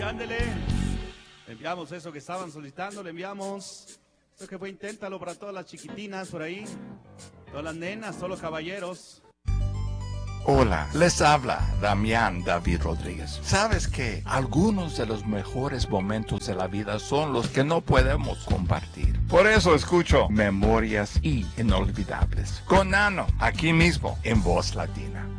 ándele. Le enviamos eso que estaban solicitando, le enviamos. Eso que fue, inténtalo para todas las chiquitinas por ahí. Todas las nenas, todos los caballeros. Hola, les habla Damián David Rodríguez. ¿Sabes que algunos de los mejores momentos de la vida son los que no podemos compartir? Por eso escucho Memorias Inolvidables con Nano, aquí mismo en Voz Latina.